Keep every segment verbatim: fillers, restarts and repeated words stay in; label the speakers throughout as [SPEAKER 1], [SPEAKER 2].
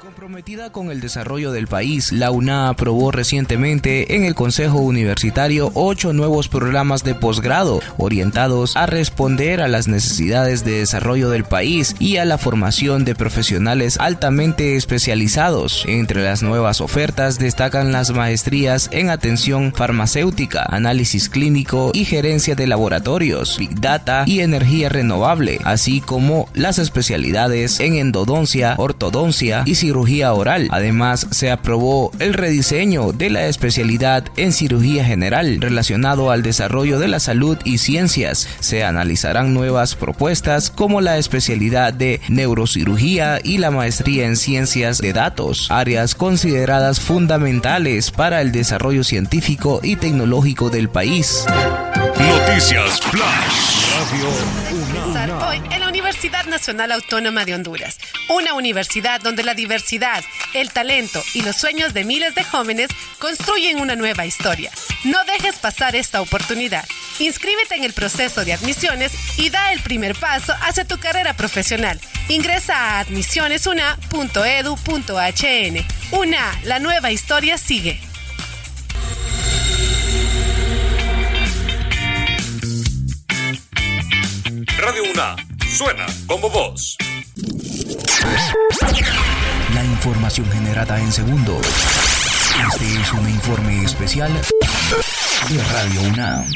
[SPEAKER 1] Comprometida con el desarrollo del país, la U N A aprobó recientemente en el Consejo Universitario ocho nuevos programas de posgrado orientados a responder a las necesidades de desarrollo del país y a la formación de profesionales altamente especializados. Entre las nuevas ofertas destacan las maestrías en atención farmacéutica, análisis clínico y gerencia de laboratorios, Big Data y energía renovable, así como las especialidades en endodoncia, ortodoncia y cirugía oral. Además, se aprobó el rediseño de la especialidad en cirugía general relacionado al desarrollo de la salud y ciencias. Se analizarán nuevas propuestas como la especialidad de neurocirugía y la maestría en ciencias de datos, áreas consideradas fundamentales para el desarrollo científico y tecnológico del país.
[SPEAKER 2] Noticias Flash.
[SPEAKER 3] Hoy en la Universidad Nacional Autónoma de Honduras, una universidad donde la diversidad, el talento y los sueños de miles de jóvenes construyen una nueva historia. No dejes pasar esta oportunidad. Inscríbete en el proceso de admisiones y da el primer paso hacia tu carrera profesional. Ingresa a admisiones u n a punto e d u punto h n. U N A, la nueva historia sigue.
[SPEAKER 2] Radio U N A, suena como vos.
[SPEAKER 1] La información generada en segundos. Este es un informe especial de Radio U N A.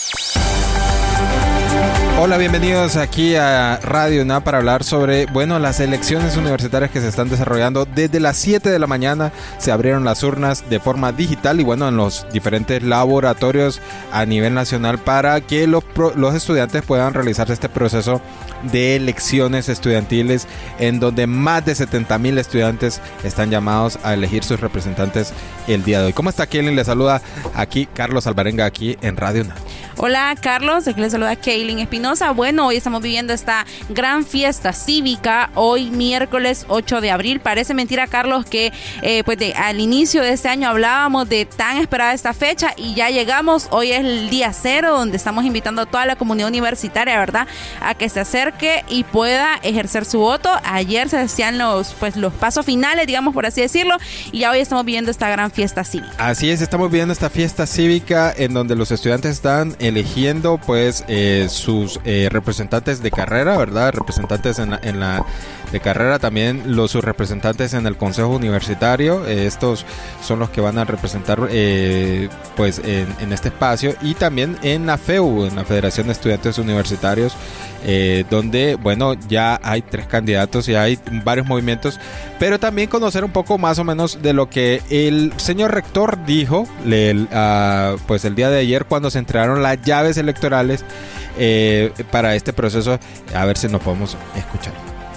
[SPEAKER 4] Hola, bienvenidos aquí a Radio U N A para hablar sobre, bueno, las elecciones universitarias que se están desarrollando. Desde las siete de la mañana se abrieron las urnas de forma digital y bueno, en los diferentes laboratorios a nivel nacional para que los, los estudiantes puedan realizar este proceso de elecciones estudiantiles en donde más de setenta mil estudiantes están llamados a elegir sus representantes el día de hoy. ¿Cómo está, Kaylin? Le saluda aquí Carlos Alvarenga aquí en Radio U N A.
[SPEAKER 5] Hola, Carlos, aquí le saluda Kaylin Espinosa. Bueno, hoy estamos viviendo esta gran fiesta cívica, hoy miércoles ocho de abril. Parece mentira, Carlos, que eh, pues de, al inicio de este año hablábamos de tan esperada esta fecha y ya llegamos. Hoy es el día cero, donde estamos invitando a toda la comunidad universitaria, ¿verdad?, a que se acerque y pueda ejercer su voto. Ayer se hacían los, pues, los pasos finales, digamos, por así decirlo, y ya hoy estamos viviendo esta gran fiesta cívica.
[SPEAKER 4] Así es, estamos viviendo esta fiesta cívica en donde los estudiantes están eligiendo pues eh, sus eh, representantes de carrera, ¿verdad? Representantes en la, en la de carrera, también los sus representantes en el Consejo Universitario. Eh, estos son los que van a representar eh, pues en, en este espacio, y también en la F E U, en la Federación de Estudiantes Universitarios, eh, donde bueno, ya hay tres candidatos y hay varios movimientos, pero también conocer un poco más o menos de lo que el señor rector dijo le, uh, pues el día de ayer cuando se entregaron las llaves electorales eh, para este proceso. A ver si nos podemos escuchar.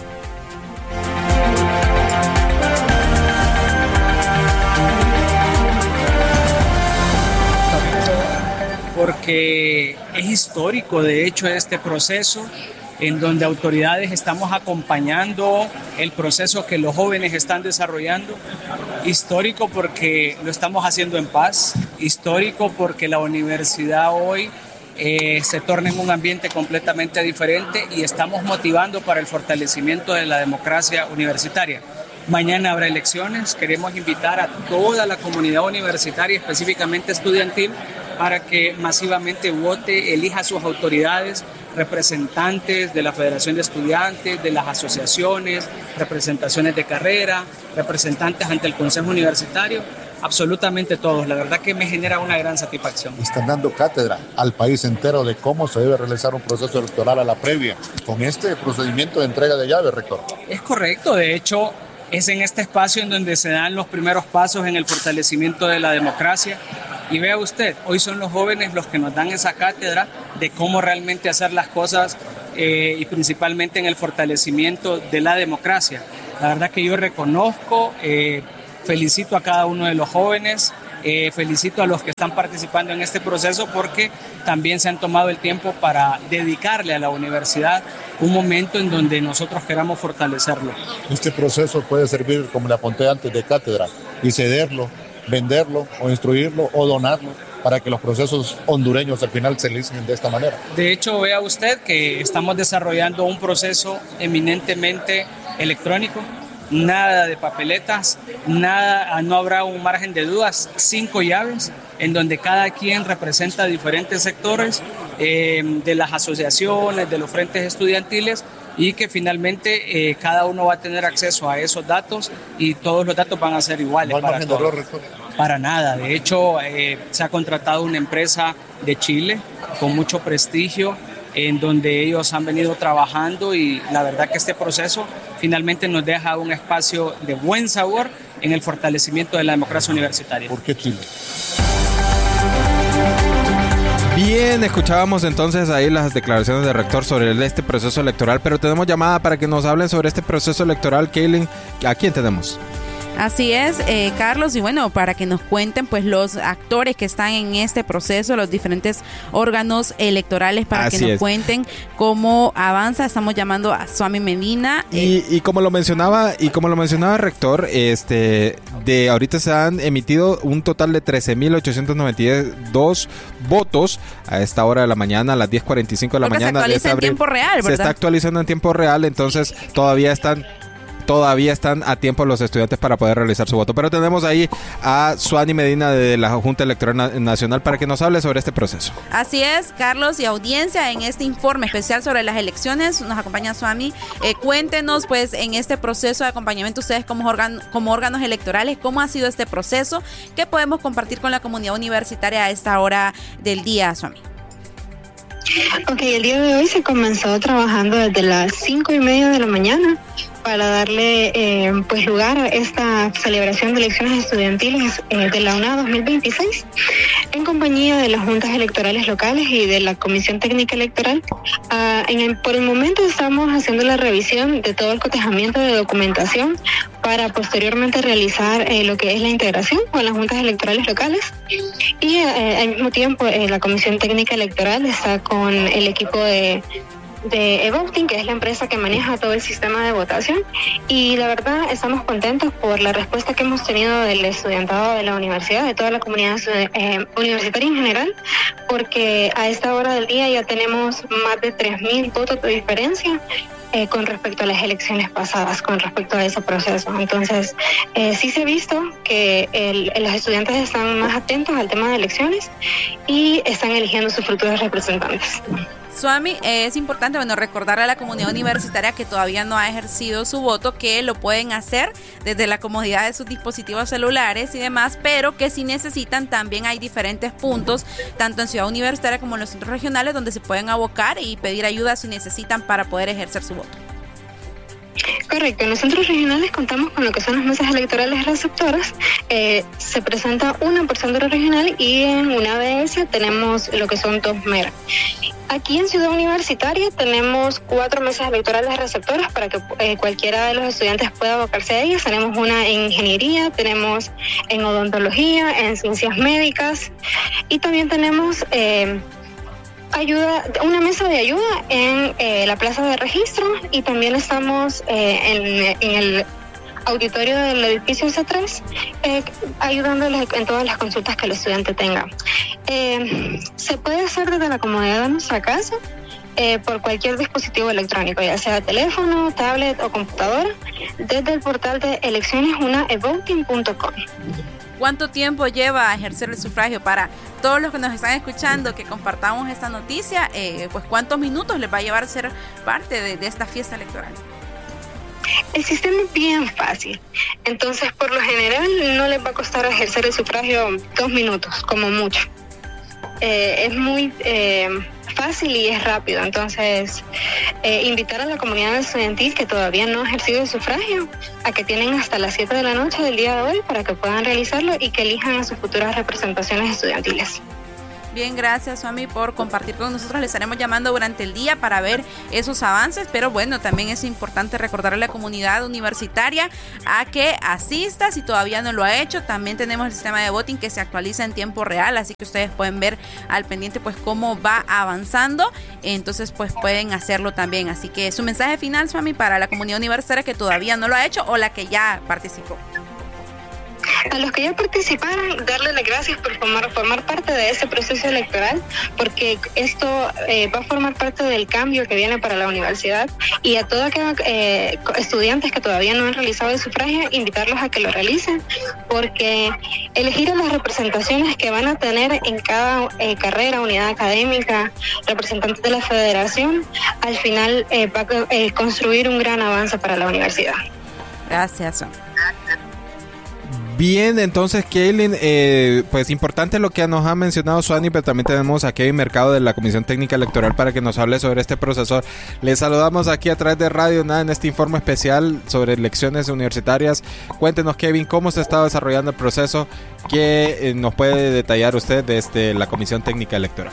[SPEAKER 6] Porque es histórico, de hecho, este proceso en donde autoridades estamos acompañando el proceso que los jóvenes están desarrollando. Histórico porque lo estamos haciendo en paz, histórico porque la universidad hoy eh, se torna en un ambiente completamente diferente y estamos motivando para el fortalecimiento de la democracia universitaria. Mañana habrá elecciones, queremos invitar a toda la comunidad universitaria, específicamente estudiantil, para que masivamente vote, elija a sus autoridades, representantes de la Federación de Estudiantes, de las asociaciones, representaciones de carrera, representantes ante el Consejo Universitario, absolutamente todos. La verdad que me genera una gran satisfacción.
[SPEAKER 7] Están dando cátedra al país entero de cómo se debe realizar un proceso electoral a la previa con este procedimiento de entrega de llaves, rector.
[SPEAKER 6] Es correcto, de hecho es en este espacio en donde se dan los primeros pasos en el fortalecimiento de la democracia. Y vea usted, hoy son los jóvenes los que nos dan esa cátedra de cómo realmente hacer las cosas eh, y principalmente en el fortalecimiento de la democracia. La verdad que yo reconozco, eh, felicito a cada uno de los jóvenes, eh, felicito a los que están participando en este proceso porque también se han tomado el tiempo para dedicarle a la universidad un momento en donde nosotros queramos fortalecerlo.
[SPEAKER 7] Este proceso puede servir, como le apunté antes, de cátedra y cederlo, venderlo o instruirlo o donarlo para que los procesos hondureños al final se realicen de esta manera.
[SPEAKER 6] De hecho, vea usted que estamos desarrollando un proceso eminentemente electrónico nada de papeletas, nada, no habrá un margen de dudas, cinco llaves en donde cada quien representa diferentes sectores eh, de las asociaciones, de los frentes estudiantiles, y que finalmente eh, cada uno va a tener acceso a esos datos y todos los datos van a ser iguales.
[SPEAKER 7] ¿No hay
[SPEAKER 6] para
[SPEAKER 7] margen de
[SPEAKER 6] todos.
[SPEAKER 7] error, rector?
[SPEAKER 6] Para nada, de hecho eh, se ha contratado una empresa de Chile con mucho prestigio en donde ellos han venido trabajando, y la verdad que este proceso finalmente nos deja un espacio de buen sabor en el fortalecimiento de la democracia universitaria.
[SPEAKER 7] ¿Por qué Chile?
[SPEAKER 4] Bien, escuchábamos entonces ahí las declaraciones del rector sobre este proceso electoral, pero tenemos llamada para que nos hablen sobre este proceso electoral. Kaylin, ¿a quién tenemos?
[SPEAKER 5] Así es, eh, Carlos, y bueno, para que nos cuenten pues los actores que están en este proceso, los diferentes órganos electorales, para
[SPEAKER 4] Así
[SPEAKER 5] que nos
[SPEAKER 4] es.
[SPEAKER 5] cuenten cómo avanza. Estamos llamando a Swami Medina.
[SPEAKER 4] Y, y como lo mencionaba, y como lo mencionaba el rector, este, de ahorita se han emitido un total de trece mil ochocientos noventa y dos votos a esta hora de la mañana, a las diez cuarenta y cinco de la
[SPEAKER 5] Porque
[SPEAKER 4] mañana.
[SPEAKER 5] se actualiza
[SPEAKER 4] de este
[SPEAKER 5] en
[SPEAKER 4] abril.
[SPEAKER 5] tiempo real, ¿verdad?
[SPEAKER 4] Se está actualizando en tiempo real, entonces todavía están Todavía están a tiempo los estudiantes para poder realizar su voto. Pero tenemos ahí a Swami Medina de la Junta Electoral Nacional para que nos hable sobre este proceso.
[SPEAKER 5] Así es, Carlos, y audiencia, en este informe especial sobre las elecciones nos acompaña Swami. Eh, cuéntenos, pues, en este proceso de acompañamiento, ustedes como, organ como órganos electorales, ¿cómo ha sido este proceso? ¿Qué podemos compartir con la comunidad universitaria a esta hora del día, Swami?
[SPEAKER 8] Ok, el día de hoy se comenzó trabajando desde las cinco y media de la mañana para darle eh, pues lugar a esta celebración de elecciones estudiantiles eh, de la UNA dos mil veintiséis, en compañía de las juntas electorales locales y de la Comisión Técnica Electoral. Uh, en el, por el momento estamos haciendo la revisión de todo el cotejamiento de documentación para posteriormente realizar eh, lo que es la integración con las juntas electorales locales, y eh, al mismo tiempo eh, la Comisión Técnica Electoral está con el equipo de de eVoting, que es la empresa que maneja todo el sistema de votación, y la verdad estamos contentos por la respuesta que hemos tenido del estudiantado de la universidad, de toda la comunidad eh, universitaria en general, porque a esta hora del día ya tenemos más de tres mil votos de diferencia eh, con respecto a las elecciones pasadas, con respecto a ese proceso. Entonces, eh, sí se ha visto que el, los estudiantes están más atentos al tema de elecciones y están eligiendo sus futuros representantes.
[SPEAKER 5] Swami, eh, es importante bueno recordarle a la comunidad universitaria que todavía no ha ejercido su voto, que lo pueden hacer desde la comodidad de sus dispositivos celulares y demás, pero que si necesitan también hay diferentes puntos, tanto en Ciudad Universitaria como en los centros regionales, donde se pueden abocar y pedir ayuda si necesitan para poder ejercer su voto.
[SPEAKER 8] Correcto, en los centros regionales contamos con lo que son las mesas electorales receptoras. Eh, se presenta una por centro regional y en una B S tenemos lo que son dos M E R. Aquí en Ciudad Universitaria tenemos cuatro mesas electorales receptoras para que eh, cualquiera de los estudiantes pueda abocarse a ellas. Tenemos una en ingeniería, tenemos en odontología, en ciencias médicas, y también tenemos eh, ayuda, una mesa de ayuda en eh, la plaza de registro, y también estamos eh, en, en el auditorio del edificio C tres, eh, ayudándoles en todas las consultas que el estudiante tenga. Eh, se puede hacer desde la comodidad de nuestra casa, eh, por cualquier dispositivo electrónico, ya sea teléfono, tablet o computadora, desde el portal de elecciones una evoting punto com.
[SPEAKER 5] ¿Cuánto tiempo lleva a ejercer el sufragio? Para todos los que nos están escuchando, que compartamos esta noticia, eh, pues ¿cuántos minutos les va a llevar a ser parte de, de esta fiesta electoral?
[SPEAKER 8] El sistema es bien fácil, entonces por lo general no les va a costar ejercer el sufragio dos minutos, como mucho. Eh, es muy eh, fácil y es rápido, entonces eh, invitar a la comunidad estudiantil que todavía no ha ejercido el sufragio a que tienen hasta las siete de la noche del día de hoy para que puedan realizarlo y que elijan a sus futuras representaciones estudiantiles.
[SPEAKER 5] Bien, gracias, Swami, por compartir con nosotros. Le estaremos llamando durante el día para ver esos avances, pero bueno, también es importante recordarle a la comunidad universitaria a que asista si todavía no lo ha hecho. También tenemos el sistema de voting que se actualiza en tiempo real, así que ustedes pueden ver al pendiente pues cómo va avanzando, entonces pues pueden hacerlo también. Así que su mensaje final, Swami, para la comunidad universitaria que todavía no lo ha hecho o la que ya participó.
[SPEAKER 8] A los que ya participaron, darles las gracias por formar, formar parte de ese proceso electoral, porque esto eh, va a formar parte del cambio que viene para la universidad, y a todos aquellos eh, estudiantes que todavía no han realizado el sufragio, invitarlos a que lo realicen, porque elegir a las representaciones que van a tener en cada eh, carrera, unidad académica, representantes de la federación, al final eh, va a eh, construir un gran avance para la universidad.
[SPEAKER 5] Gracias.
[SPEAKER 4] Bien, entonces Kaylin, eh, pues importante lo que nos ha mencionado Suani, pero también tenemos a Kevin Mercado de la Comisión Técnica Electoral para que nos hable sobre este proceso. Les saludamos aquí a través de Radio Nada en este informe especial sobre elecciones universitarias. Cuéntenos, Kevin, cómo se está desarrollando el proceso, qué eh, nos puede detallar usted desde la Comisión Técnica Electoral.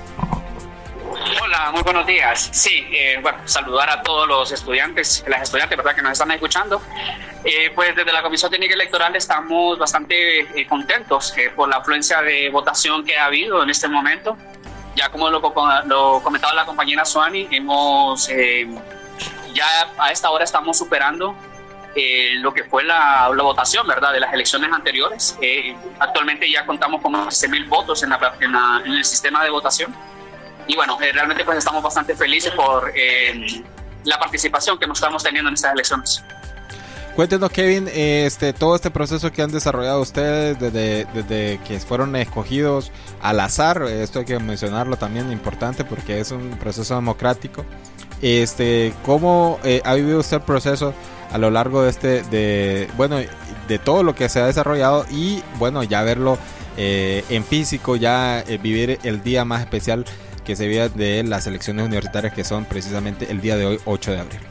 [SPEAKER 9] Hola, muy buenos días. Sí, eh, bueno, saludar a todos los estudiantes, las estudiantes, ¿verdad?, que nos están escuchando. Eh, pues desde la Comisión Técnica Electoral estamos bastante eh, contentos eh, por la afluencia de votación que ha habido en este momento. Ya como lo, lo comentaba la compañera Suani, hemos eh, ya a esta hora estamos superando eh, lo que fue la, la votación, ¿verdad?, de las elecciones anteriores. Eh, actualmente ya contamos con once mil votos en, la, en, la, en el sistema de votación. Y bueno, eh, realmente pues estamos bastante felices por eh, la participación que nos estamos teniendo en estas elecciones.
[SPEAKER 4] Cuéntenos, Kevin, este, todo este proceso que han desarrollado ustedes desde, desde que fueron escogidos al azar, esto hay que mencionarlo también, importante porque es un proceso democrático. Este, ¿cómo eh, ha vivido usted el proceso a lo largo de este, de, bueno, de todo lo que se ha desarrollado y bueno, ya verlo eh, en físico, ya eh, vivir el día más especial que se vive de las elecciones universitarias, que son precisamente el día de hoy, ocho de abril?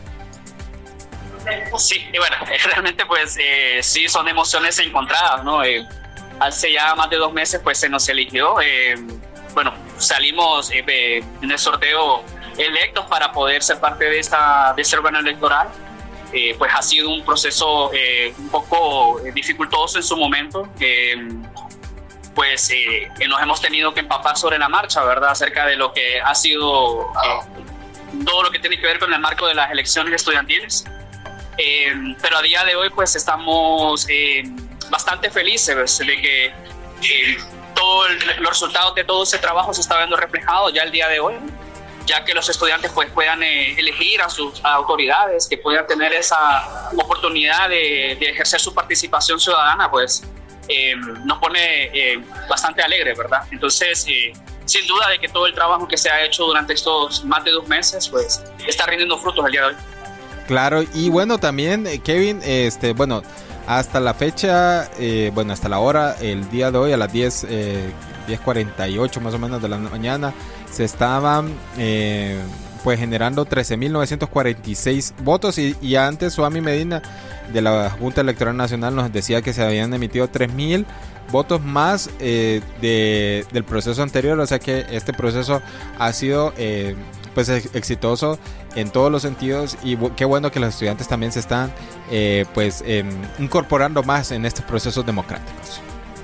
[SPEAKER 9] Sí, y bueno, realmente pues eh, sí son emociones encontradas, ¿no? Eh, hace ya más de dos meses pues se nos eligió, eh, bueno, salimos eh, en el sorteo electos para poder ser parte de, esta, de este órgano electoral. Eh, pues ha sido un proceso eh, un poco dificultoso en su momento, eh, pues eh, nos hemos tenido que empapar sobre la marcha, ¿verdad?, acerca de lo que ha sido eh, todo lo que tiene que ver con el marco de las elecciones estudiantiles. Eh, pero a día de hoy pues estamos eh, bastante felices de que eh, todo el, los resultados de todo ese trabajo se está viendo reflejado ya el día de hoy, ya que los estudiantes pues puedan eh, elegir a sus autoridades, que puedan tener esa oportunidad de, de ejercer su participación ciudadana, pues eh, nos pone eh, bastante alegre, ¿verdad? Entonces eh, sin duda de que todo el trabajo que se ha hecho durante estos más de dos meses pues está rindiendo frutos el día de hoy.
[SPEAKER 4] Claro, y bueno, también, Kevin, este, bueno, hasta la fecha, eh, bueno, hasta la hora, el día de hoy, a las diez, eh, diez cuarenta y ocho más o menos de la mañana, se estaban, eh, pues, generando trece mil novecientos cuarenta y seis votos, y, y antes Suami Medina, de la Junta Electoral Nacional, nos decía que se habían emitido tres mil votos más eh, de, del proceso anterior, o sea que este proceso ha sido eh, pues exitoso en todos los sentidos, y qué bueno que los estudiantes también se están eh, pues eh, incorporando más en estos procesos democráticos.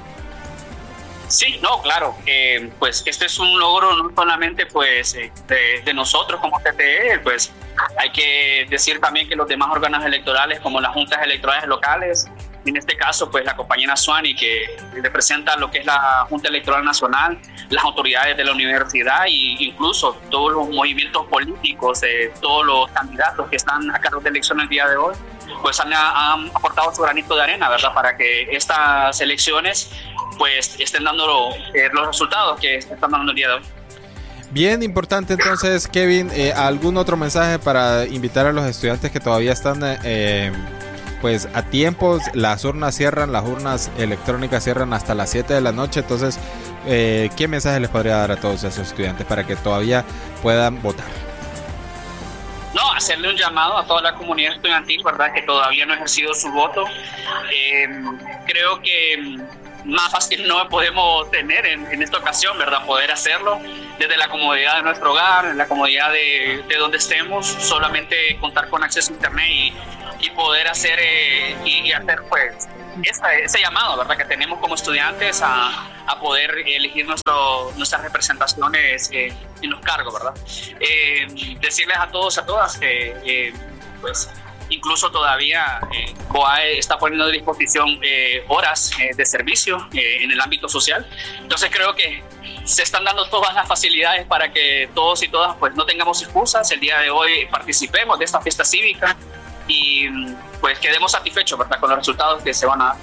[SPEAKER 9] Sí, no, claro, eh, pues este es un logro no solamente pues eh, de, de nosotros como T T E, pues hay que decir también que los demás órganos electorales como las juntas electorales locales, en este caso pues la compañera Suani, que representa lo que es la Junta Electoral Nacional, las autoridades de la universidad e incluso todos los movimientos políticos, eh, todos los candidatos que están a cargo de elecciones el día de hoy, pues han, han aportado su granito de arena, ¿verdad?, para que estas elecciones pues estén dando eh, los resultados que están dando el día de hoy.
[SPEAKER 4] Bien, importante entonces, Kevin, eh, ¿algún otro mensaje para invitar a los estudiantes que todavía están eh, pues a tiempos? Las urnas cierran, las urnas electrónicas cierran hasta las siete de la noche, entonces eh, ¿qué mensaje les podría dar a todos esos estudiantes para que todavía puedan votar?
[SPEAKER 9] No, hacerle un llamado a toda la comunidad estudiantil, ¿verdad?, que todavía no ha ejercido su voto. Eh, creo que más fácil no podemos tener en, en esta ocasión, ¿verdad?, poder hacerlo desde la comodidad de nuestro hogar, en la comodidad de, de donde estemos, solamente contar con acceso a internet y, y poder hacer eh, y, y hacer pues esa, ese llamado, ¿verdad?, que tenemos como estudiantes a, a poder elegir nuestro, nuestras representaciones eh, en los cargos, ¿verdad? Eh, decirles a todos, a todas que eh, pues incluso todavía eh, B O A E está poniendo a disposición eh, horas eh, de servicio eh, en el ámbito social. Entonces creo que se están dando todas las facilidades para que todos y todas pues no tengamos excusas. El día de hoy participemos de esta fiesta cívica y pues quedemos satisfechos, ¿verdad?, con los resultados que se van a dar.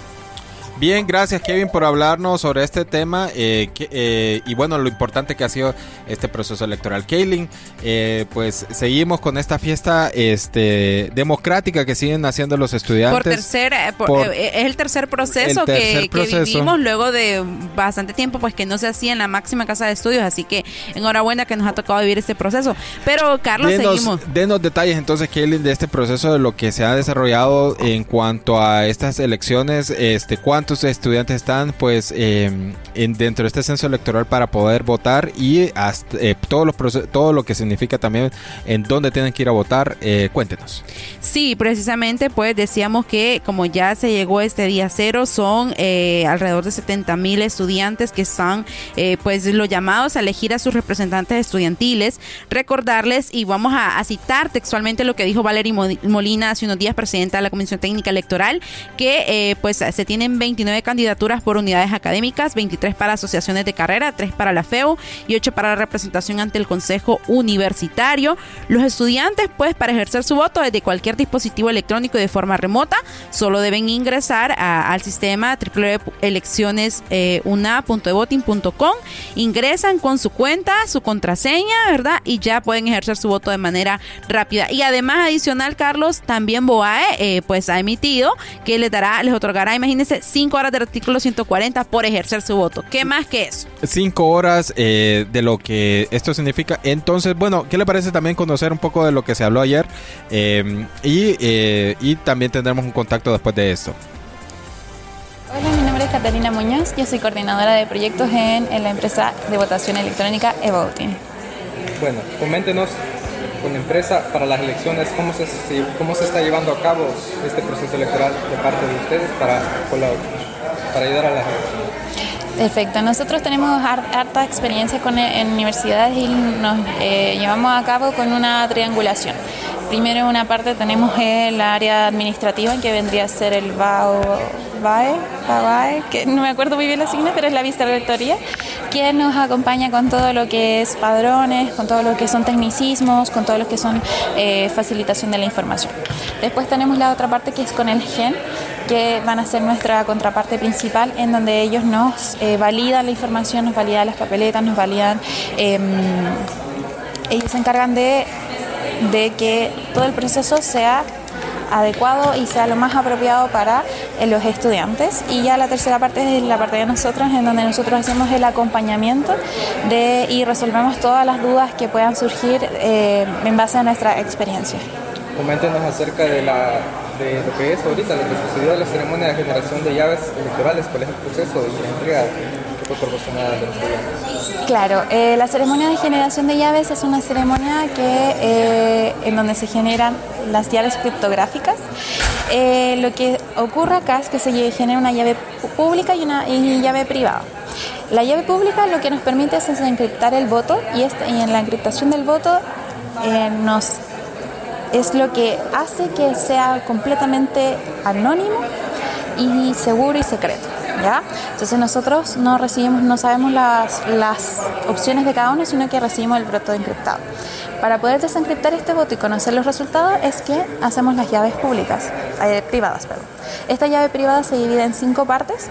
[SPEAKER 4] Bien, gracias Kevin por hablarnos sobre este tema eh, que, eh, y bueno, lo importante que ha sido este proceso electoral. Kaylin, eh, pues seguimos con esta fiesta este, democrática que siguen haciendo los estudiantes.
[SPEAKER 5] Por tercer, por,
[SPEAKER 4] por,
[SPEAKER 5] es el tercer proceso,
[SPEAKER 4] el tercer
[SPEAKER 5] que,
[SPEAKER 4] proceso.
[SPEAKER 5] que vivimos luego de bastante tiempo, pues que no se hacía en la máxima casa de estudios, así que enhorabuena que nos ha tocado vivir este proceso. Pero Carlos,
[SPEAKER 4] denos,
[SPEAKER 5] seguimos.
[SPEAKER 4] Denos detalles entonces, Kaylin, de este proceso, de lo que se ha desarrollado en cuanto a estas elecciones, este, cuánto ¿cuántos estudiantes están pues eh, en, dentro de este censo electoral para poder votar y hasta, eh, todos los procesos, todo lo que significa también en dónde tienen que ir a votar? Eh, cuéntenos.
[SPEAKER 5] Sí, precisamente pues decíamos que como ya se llegó este día cero, son eh, alrededor de setenta mil estudiantes que están eh, pues los llamados a elegir a sus representantes estudiantiles. Recordarles, y vamos a, a citar textualmente lo que dijo Valery Molina hace unos días, presidenta de la Comisión Técnica Electoral, que eh, pues se tienen veintinueve candidaturas por unidades académicas, veintitrés para asociaciones de carrera, tres para la F E U y ocho para la representación ante el Consejo Universitario. Los estudiantes, pues, para ejercer su voto desde cualquier dispositivo electrónico y de forma remota, solo deben ingresar a, al sistema doble u doble u doble u punto elecciones u n a punto e voting punto com, ingresan con su cuenta, su contraseña, ¿verdad? Y ya pueden ejercer su voto de manera rápida. Y además, adicional, Carlos, también B O A E eh, pues ha emitido que les dará, les otorgará, imagínense, cinco horas del artículo ciento cuarenta por ejercer su voto. ¿Qué más que eso?
[SPEAKER 4] Cinco horas eh, de lo que esto significa. Entonces, bueno, ¿qué le parece también conocer un poco de lo que se habló ayer? Eh, y, eh, y también tendremos un contacto después de esto.
[SPEAKER 10] Hola, mi nombre es Catalina Muñoz, yo soy coordinadora de proyectos en, en la empresa de votación electrónica eVoting.
[SPEAKER 11] Bueno, coméntenos con la empresa para las elecciones, ¿cómo se, cómo se está llevando a cabo este proceso electoral de parte de ustedes para, para ayudar a las elecciones?
[SPEAKER 10] Perfecto, nosotros tenemos harta experiencia con, en universidades y nos eh, llevamos a cabo con una triangulación. Primero, en una parte tenemos el área administrativa, que vendría a ser el B A E, que no me acuerdo muy bien la sigla, pero es la vicerrectoría, que nos acompaña con todo lo que es padrones, con todo lo que son tecnicismos, con todo lo que son eh, facilitación de la información. Después tenemos la otra parte, que es con el G E N, que van a ser nuestra contraparte principal, en donde ellos nos eh, validan la información, nos validan las papeletas, nos validan... Eh, ellos se encargan de, de que todo el proceso sea adecuado y sea lo más apropiado para eh, los estudiantes. Y ya la tercera parte es la parte de nosotros, en donde nosotros hacemos el acompañamiento de, y resolvemos todas las dudas que puedan surgir eh, en base a nuestra experiencia.
[SPEAKER 11] Coméntenos acerca de, la, de lo que es ahorita, lo que sucedió en la ceremonia de generación de llaves electorales. ¿Cuál es el proceso y la entrega que fue proporcionada a los estudiantes?
[SPEAKER 10] Claro, eh, la ceremonia de generación de llaves es una ceremonia que, eh, en donde se generan las llaves criptográficas. Eh, lo que ocurre acá es que se genera una llave pública y una y llave privada. La llave pública lo que nos permite es encriptar el voto, y, este, y en la encriptación del voto eh, nos... es lo que hace que sea completamente anónimo y seguro y secreto, ¿ya? Entonces nosotros no recibimos, no sabemos las, las opciones de cada uno, sino que recibimos el voto encriptado. Para poder desencriptar este voto y conocer los resultados es que hacemos las llaves públicas, eh, privadas, perdón. Esta llave privada se divide en cinco partes.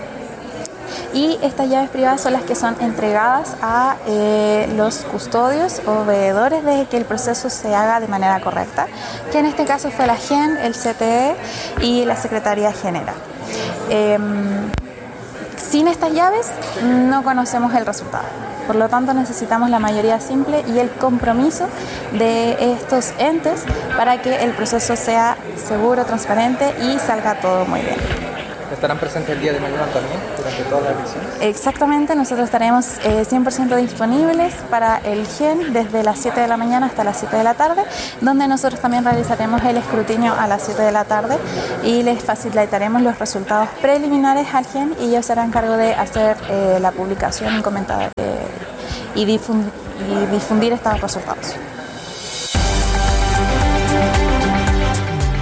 [SPEAKER 10] Y estas llaves privadas son las que son entregadas a eh, los custodios o veedores de que el proceso se haga de manera correcta, que en este caso fue la G E N, el C T E y la Secretaría General. Eh, sin estas llaves no conocemos el resultado. Por lo tanto, necesitamos la mayoría simple y el compromiso de estos entes para que el proceso sea seguro, transparente y salga todo muy bien.
[SPEAKER 11] ¿Estarán presentes el día de mañana también durante todas las elecciones?
[SPEAKER 10] Exactamente, nosotros estaremos eh, cien por ciento disponibles para el G E N desde las siete de la mañana hasta las siete de la tarde, donde nosotros también realizaremos el escrutinio a las siete de la tarde y les facilitaremos los resultados preliminares al G E N, y ellos serán cargo de hacer eh, la publicación y comentar eh, y, difundir, y difundir estos resultados.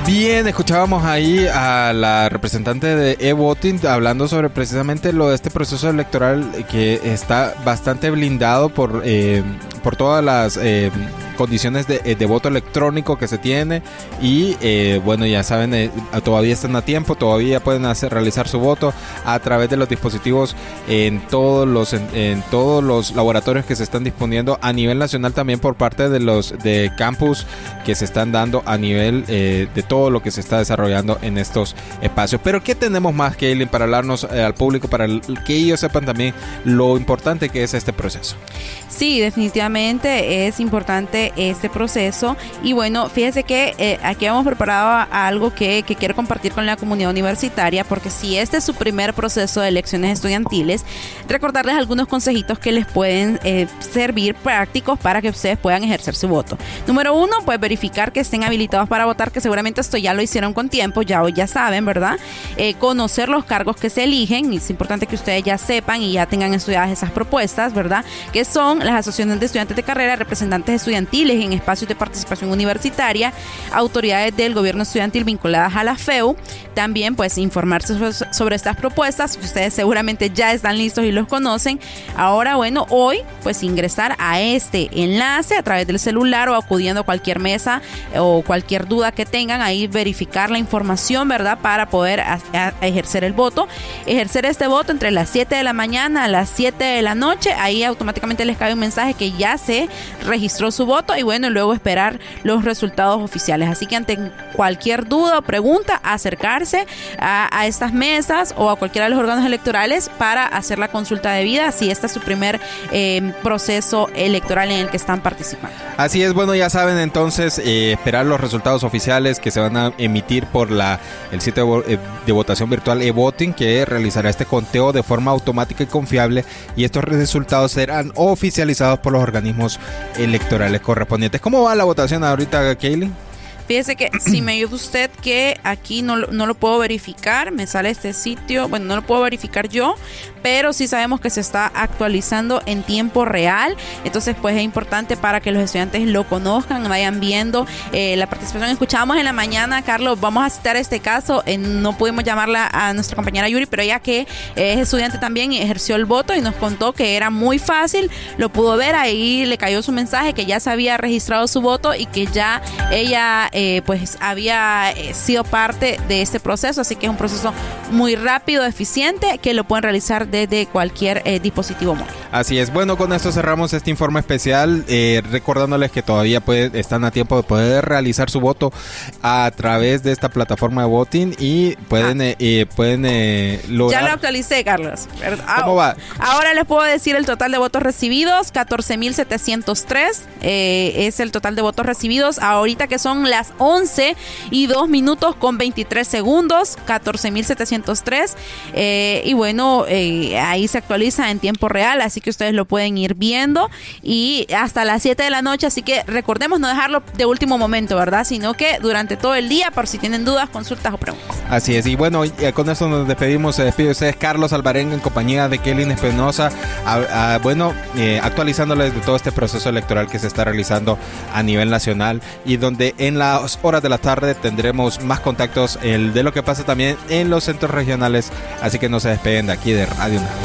[SPEAKER 4] Bien, escuchábamos ahí a la representante de e-voting hablando sobre precisamente lo de este proceso electoral que está bastante blindado por, eh, por todas las eh, condiciones de, de voto electrónico que se tiene y eh, bueno, ya saben, eh, todavía están a tiempo, todavía pueden hacer, realizar su voto a través de los dispositivos en todos los en, en todos los laboratorios que se están disponiendo a nivel nacional, también por parte de los de campus que se están dando a nivel eh, de todo lo que se está desarrollando en estos espacios. Pero ¿qué tenemos más, Kaylin, para hablarnos eh, al público, para el, que ellos sepan también lo importante que es este proceso?
[SPEAKER 5] Sí, definitivamente es importante este proceso y bueno, fíjese que eh, aquí hemos preparado algo que, que quiero compartir con la comunidad universitaria, porque si este es su primer proceso de elecciones estudiantiles, recordarles algunos consejitos que les pueden eh, servir prácticos para que ustedes puedan ejercer su voto. Número uno, pues verificar que estén habilitados para votar, que seguramente esto ya lo hicieron con tiempo, ya hoy ya saben, ¿verdad? Eh, conocer los cargos que se eligen, y es importante que ustedes ya sepan y ya tengan estudiadas esas propuestas, ¿verdad? Que son las asociaciones de estudiantes de carrera, representantes estudiantiles en espacios de participación universitaria, autoridades del gobierno estudiantil vinculadas a la F E U. También pues informarse sobre, sobre estas propuestas, que ustedes seguramente ya están listos y los conocen. Ahora bueno, hoy pues ingresar a este enlace a través del celular o acudiendo a cualquier mesa o cualquier duda que tengan, ahí verificar la información, ¿verdad? Para poder a, a ejercer el voto. Ejercer este voto entre las siete de la mañana a las siete de la noche, ahí automáticamente les cae un mensaje que ya se registró su voto y bueno, luego esperar los resultados oficiales. Así que ante cualquier duda o pregunta, acercarse a, a estas mesas o a cualquiera de los órganos electorales para hacer la consulta debida, si este es su primer eh, proceso electoral en el que están participando.
[SPEAKER 4] Así es, bueno, ya saben entonces eh, esperar los resultados oficiales que se van a emitir por la el sitio de, de votación virtual e-voting, que realizará este conteo de forma automática y confiable, y estos resultados serán oficializados por los organismos electorales correspondientes. ¿Cómo va la votación ahorita, Kaylin?
[SPEAKER 5] Fíjese que si me ayuda usted, que aquí no, no lo puedo verificar, me sale este sitio, bueno, no lo puedo verificar yo, pero sí sabemos que se está actualizando en tiempo real, entonces pues es importante para que los estudiantes lo conozcan, vayan viendo eh, la participación. Escuchábamos en la mañana, Carlos, vamos a citar este caso, eh, no pudimos llamarla a nuestra compañera Yuri, pero ella que es estudiante también ejerció el voto y nos contó que era muy fácil, lo pudo ver, ahí le cayó su mensaje que ya se había registrado su voto y que ya ella Eh, pues había eh, sido parte de este proceso, así que es un proceso muy rápido, eficiente, que lo pueden realizar desde cualquier eh, dispositivo móvil.
[SPEAKER 4] Así es, bueno, con esto cerramos este informe especial, eh, recordándoles que todavía puede, están a tiempo de poder realizar su voto a través de esta plataforma de voting y pueden, ah. eh, pueden eh, lograr...
[SPEAKER 5] Ya lo actualicé, Carlos.
[SPEAKER 4] ¿Cómo va?
[SPEAKER 5] Ahora les puedo decir el total de votos recibidos, catorce mil setecientos tres eh, es el total de votos recibidos, ahorita que son las once y dos minutos con veintitrés segundos, catorce mil setecientos tres eh, y bueno, eh, ahí se actualiza en tiempo real, así que ustedes lo pueden ir viendo y hasta las siete de la noche, así que recordemos no dejarlo de último momento, ¿verdad? Sino que durante todo el día, por si tienen dudas, consultas o preguntas.
[SPEAKER 4] Así es, y bueno, con esto nos despedimos, se despide ustedes Carlos Alvarenga en compañía de Kaylin Espinosa, a, a, bueno, eh, actualizándoles de todo este proceso electoral que se está realizando a nivel nacional y donde en la horas de la tarde tendremos más contactos el de lo que pasa también en los centros regionales, así que no se despeguen de aquí de Radio Una.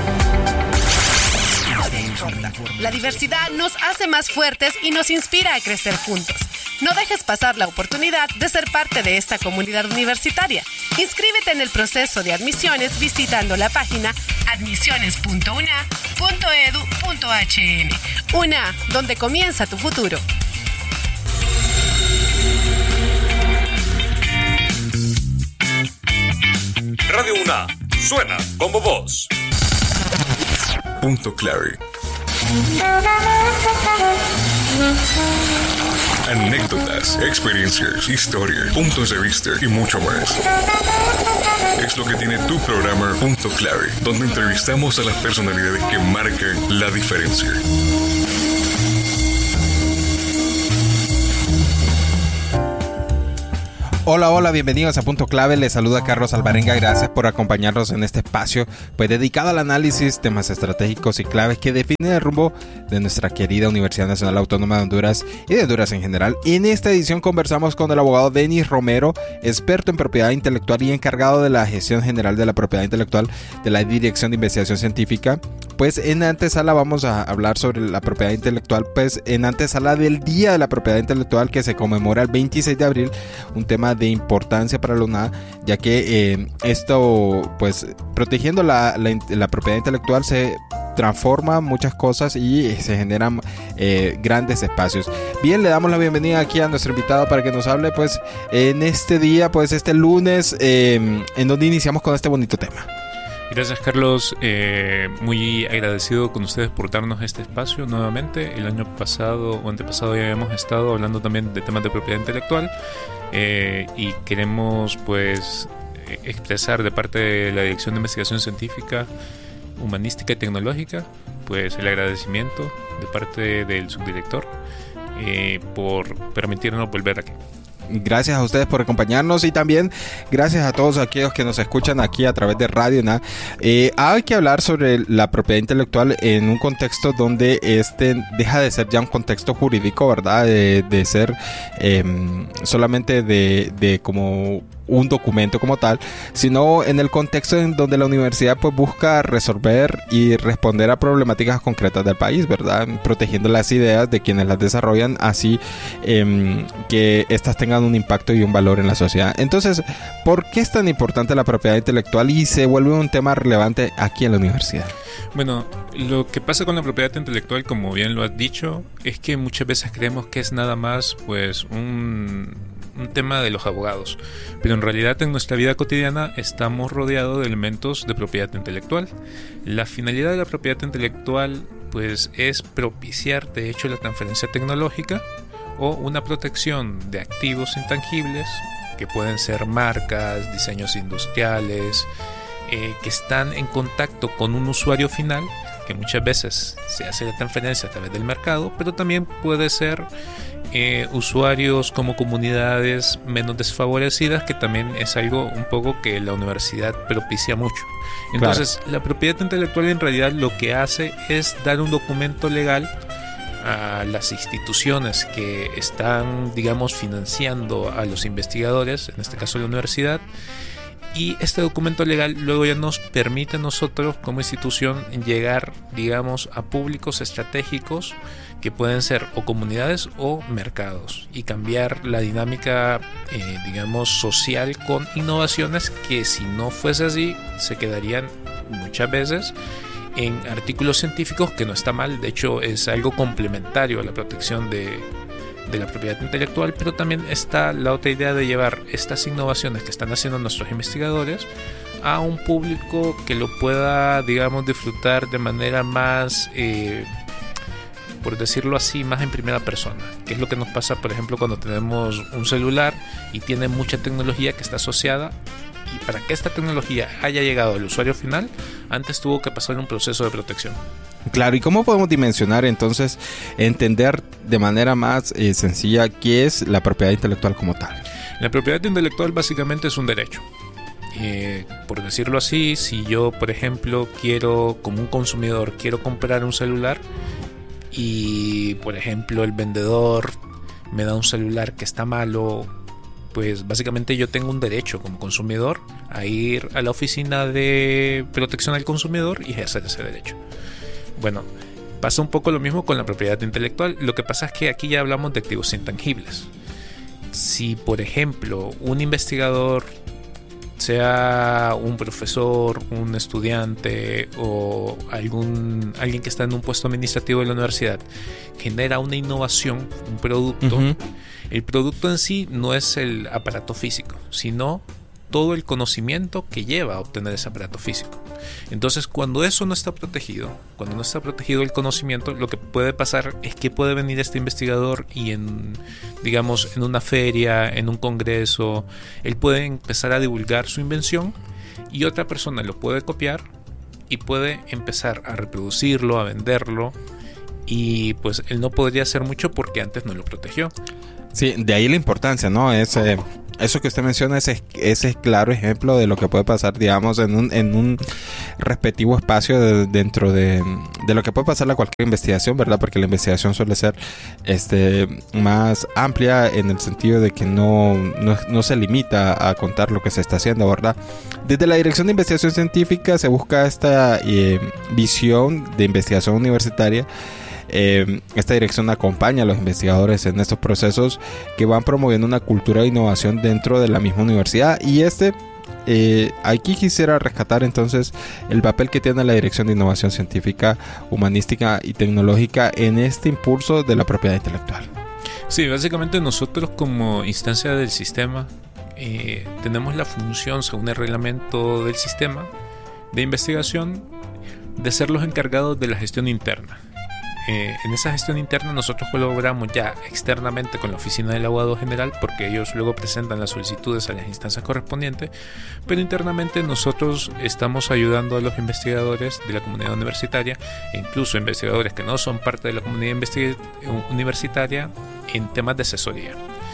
[SPEAKER 3] La diversidad nos hace más fuertes y nos inspira a crecer juntos. No dejes pasar la oportunidad de ser parte de esta comunidad universitaria. Inscríbete en el proceso de admisiones visitando la página admisiones punto u n a punto e d u punto h n. UNA, donde comienza tu futuro.
[SPEAKER 2] Radio Una, suena como vos.
[SPEAKER 12] Punto Clary. Anécdotas, experiencias, historias, puntos de vista y mucho más. Es lo que tiene tu programa Punto Clary, donde entrevistamos a las personalidades que marcan la diferencia.
[SPEAKER 4] Hola, hola, bienvenidos a Punto Clave. Les saluda Carlos Alvarenga. Gracias por acompañarnos en este espacio pues dedicado al análisis, temas estratégicos y claves que definen el rumbo de nuestra querida Universidad Nacional Autónoma de Honduras y de Honduras en general. En esta edición conversamos con el abogado Denis Romero, experto en propiedad intelectual y encargado de la gestión general de la propiedad intelectual de la Dirección de Investigación Científica. Pues en antesala vamos a hablar sobre la propiedad intelectual, pues en antesala del Día de la Propiedad Intelectual que se conmemora el veintiséis de abril, un tema de importancia para la U N A, ya que eh, esto, pues protegiendo la, la, la propiedad intelectual se transforma muchas cosas y se generan eh, grandes espacios. Bien, le damos la bienvenida aquí a nuestro invitado para que nos hable pues en este día, pues este lunes, eh, en donde iniciamos con este bonito tema.
[SPEAKER 13] Gracias, Carlos, eh, muy agradecido con ustedes por darnos este espacio nuevamente. El año pasado o antepasado ya habíamos estado hablando también de temas de propiedad intelectual eh, y queremos pues expresar de parte de la Dirección de Investigación Científica, Humanística y Tecnológica pues el agradecimiento de parte del subdirector eh, por permitirnos volver aquí.
[SPEAKER 4] Gracias a ustedes por acompañarnos y también gracias a todos aquellos que nos escuchan aquí a través de Radio N A. Eh, hay que hablar sobre la propiedad intelectual en un contexto donde este deja de ser ya un contexto jurídico, ¿verdad? De, de ser eh, solamente de, de como un documento como tal, sino en el contexto en donde la universidad pues busca resolver y responder a problemáticas concretas del país, ¿verdad? Protegiendo las ideas de quienes las desarrollan, así eh, que estas tengan un impacto y un valor en la sociedad. Entonces, ¿por qué es tan importante la propiedad intelectual y se vuelve un tema relevante aquí en la universidad?
[SPEAKER 13] Bueno, lo que pasa con la propiedad intelectual, como bien lo has dicho, es que muchas veces creemos que es nada más pues un un tema de los abogados, pero en realidad en nuestra vida cotidiana estamos rodeados de elementos de propiedad intelectual. La finalidad de la propiedad intelectual pues es propiciar de hecho la transferencia tecnológica o una protección de activos intangibles que pueden ser marcas, diseños industriales eh, que están en contacto con un usuario final, que muchas veces se hace la transferencia a través del mercado, pero también puede ser Eh, usuarios como comunidades menos desfavorecidas, que también es algo un poco que la universidad propicia mucho. Entonces, claro, la propiedad intelectual en realidad lo que hace es dar un documento legal a las instituciones que están, digamos, financiando a los investigadores, en este caso la universidad, y este documento legal luego ya nos permite a nosotros como institución llegar, digamos, a públicos estratégicos que pueden ser o comunidades o mercados y cambiar la dinámica, eh, digamos, social con innovaciones que si no fuese así se quedarían muchas veces en artículos científicos, que no está mal, de hecho es algo complementario a la protección de de la propiedad intelectual, pero también está la otra idea de llevar estas innovaciones que están haciendo nuestros investigadores a un público que lo pueda, digamos, disfrutar de manera más, eh, por decirlo así, más en primera persona, que es lo que nos pasa, por ejemplo, cuando tenemos un celular y tiene mucha tecnología que está asociada, y para que esta tecnología haya llegado al usuario final, antes tuvo que pasar un proceso de protección.
[SPEAKER 4] Claro, ¿y cómo podemos dimensionar entonces, entender de manera más eh, sencilla qué es la propiedad intelectual como tal?
[SPEAKER 13] La propiedad intelectual básicamente es un derecho. Eh, por decirlo así, si yo, por ejemplo, quiero, como un consumidor, quiero comprar un celular y, por ejemplo, el vendedor me da un celular que está malo, pues básicamente yo tengo un derecho como consumidor a ir a la oficina de protección al consumidor y ejercer ese derecho. Bueno, pasa un poco lo mismo con la propiedad intelectual. Lo que pasa es que aquí ya hablamos de activos intangibles. Si, por ejemplo, un investigador, sea un profesor, un estudiante o algún alguien que está en un puesto administrativo de la universidad, genera una innovación, un producto, uh-huh. El producto en sí no es el aparato físico, sino todo el conocimiento que lleva a obtener ese aparato físico. Entonces, cuando eso no está protegido, cuando no está protegido el conocimiento, lo que puede pasar es que puede venir este investigador y en, digamos, en una feria, en un congreso, él puede empezar a divulgar su invención y otra persona lo puede copiar y puede empezar a reproducirlo, a venderlo, y pues él no podría hacer mucho porque antes no lo protegió.
[SPEAKER 4] Sí, de ahí la importancia, ¿no? Es eh, eso que usted menciona es ese es claro ejemplo de lo que puede pasar, digamos, en un, en un respectivo espacio de, dentro de, de lo que puede pasar a cualquier investigación, ¿verdad? Porque la investigación suele ser este más amplia en el sentido de que no, no, no se limita a contar lo que se está haciendo, ¿verdad? Desde la Dirección de Investigación Científica se busca esta eh, visión de investigación universitaria. Eh, esta dirección acompaña a los investigadores en estos procesos que van promoviendo una cultura de innovación dentro de la misma universidad, y este eh, aquí quisiera rescatar entonces el papel que tiene la Dirección de Innovación Científica, Humanística y Tecnológica en este impulso de la propiedad intelectual.
[SPEAKER 13] Sí, básicamente nosotros como instancia del sistema eh, tenemos la función, según el reglamento del sistema de investigación, de ser los encargados de la gestión interna. Eh, en esa gestión interna nosotros colaboramos ya externamente con la oficina del abogado general, porque ellos luego presentan las solicitudes a las instancias correspondientes, pero internamente nosotros estamos ayudando a los investigadores de la comunidad universitaria e incluso investigadores que no son parte de la comunidad investig- universitaria en temas de asesoría.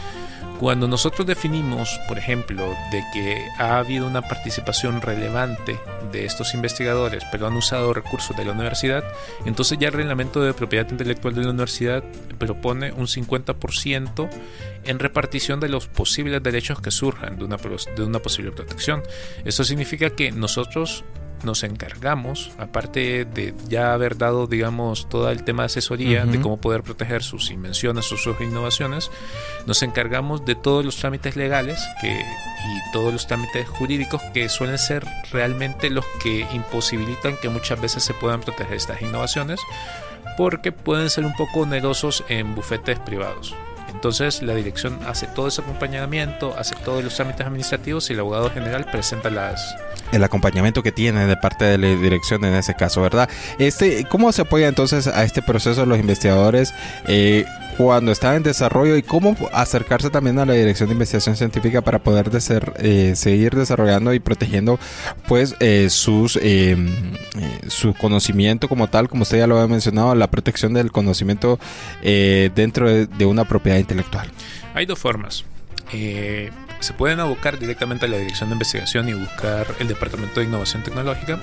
[SPEAKER 13] Cuando nosotros definimos, por ejemplo, de que ha habido una participación relevante de estos investigadores, pero han usado recursos de la universidad, entonces ya el reglamento de propiedad intelectual de la universidad propone un cincuenta por ciento en repartición de los posibles derechos que surjan de una, de una posible protección. Eso significa que nosotros nos encargamos, aparte de ya haber dado, digamos, todo el tema de asesoría, uh-huh, de cómo poder proteger sus invenciones o sus innovaciones, nos encargamos de todos los trámites legales que, y todos los trámites jurídicos que suelen ser realmente los que imposibilitan que muchas veces se puedan proteger estas innovaciones, porque pueden ser un poco onerosos en bufetes privados. Entonces la dirección hace todo ese acompañamiento, hace todos los trámites administrativos y el abogado general presenta las...
[SPEAKER 4] el acompañamiento que tiene de parte de la dirección en ese caso, ¿verdad? Este, ¿cómo se apoya entonces a este proceso los investigadores eh, cuando están en desarrollo, y cómo acercarse también a la Dirección de Investigación Científica para poder de ser, eh, seguir desarrollando y protegiendo pues eh, sus eh, eh, su conocimiento como tal, como usted ya lo había mencionado, la protección del conocimiento eh, dentro de, de una propiedad intelectual?
[SPEAKER 13] Hay dos formas. Eh, se pueden abocar directamente a la Dirección de Investigación y buscar el Departamento de Innovación Tecnológica,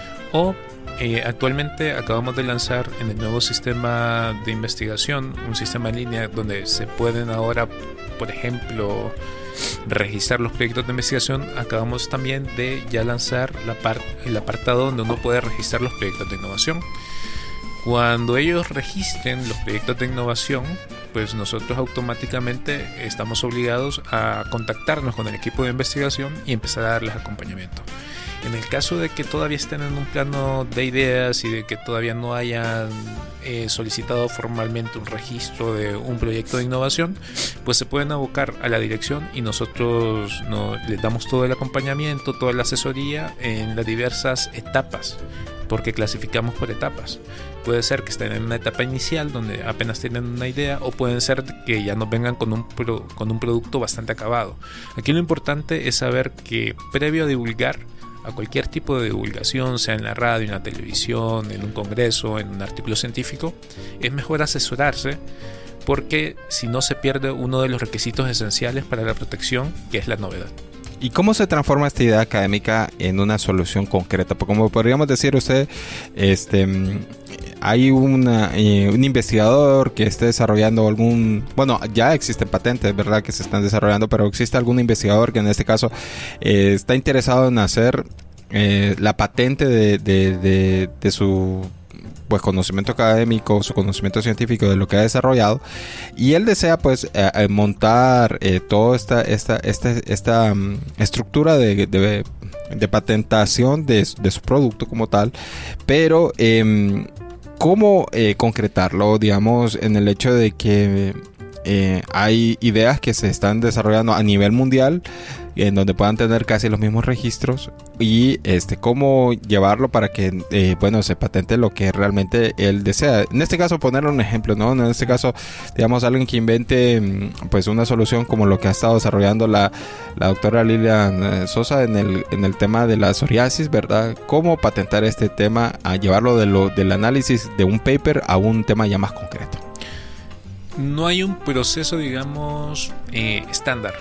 [SPEAKER 13] o eh, actualmente acabamos de lanzar en el nuevo sistema de investigación un sistema en línea donde se pueden ahora, por ejemplo, registrar los proyectos de investigación. Acabamos también de ya lanzar la par- el apartado donde uno puede registrar los proyectos de innovación. Cuando ellos registren los proyectos de innovación, pues nosotros automáticamente estamos obligados a contactarnos con el equipo de investigación y empezar a darles acompañamiento. En el caso de que todavía estén en un plano de ideas y de que todavía no hayan eh, solicitado formalmente un registro de un proyecto de innovación, pues se pueden abocar a la dirección y nosotros no, les damos todo el acompañamiento, toda la asesoría en las diversas etapas, porque clasificamos por etapas. Puede ser que estén en una etapa inicial donde apenas tienen una idea, o pueden ser que ya nos vengan con un, pro, con un producto bastante acabado. Aquí lo importante es saber que previo a divulgar, a cualquier tipo de divulgación, sea en la radio, en la televisión, en un congreso, en un artículo científico, es mejor asesorarse, porque si no se pierde uno de los requisitos esenciales para la protección, que es la novedad.
[SPEAKER 4] ¿Y cómo se transforma esta idea académica en una solución concreta? Porque como podríamos decir usted, este, hay una, eh, un investigador que esté desarrollando algún... Bueno, ya existen patentes, ¿verdad?, que se están desarrollando, pero existe algún investigador que en este caso eh, está interesado en hacer eh, la patente de, de, de, de su... pues conocimiento académico, su conocimiento científico de lo que ha desarrollado, y él desea pues eh, montar eh, toda esta esta esta esta um, estructura de, de, de patentación de, de su producto como tal, pero eh, cómo eh, concretarlo, digamos, en el hecho de que eh, hay ideas que se están desarrollando a nivel mundial en donde puedan tener casi los mismos registros, y este cómo llevarlo para que eh, bueno, se patente lo que realmente él desea. En este caso, poner un ejemplo, ¿no? En este caso, digamos, alguien que invente pues una solución como lo que ha estado desarrollando la, la doctora Lilian Sosa en el, en el tema de la psoriasis, ¿verdad? Cómo patentar este tema, a llevarlo de lo, del análisis de un paper a un tema ya más concreto.
[SPEAKER 13] No hay un proceso, digamos, eh, estándar